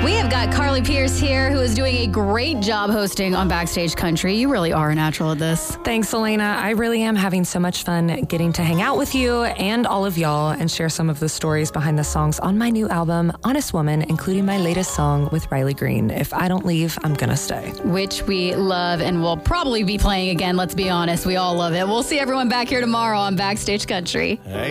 We have got Carly Pierce here, who is doing a great job hosting on Backstage Country. You really are a natural at this. Thanks, Elena. I really am having so much fun getting to hang out with you and all of y'all and share some of the stories behind the songs on my new album, Honest Woman, including my latest song with Riley Green, If I Don't Leave, I'm Gonna Stay. Which we love and will probably be playing again, let's be honest. We all love it. We'll see everyone back here tomorrow on Backstage Country.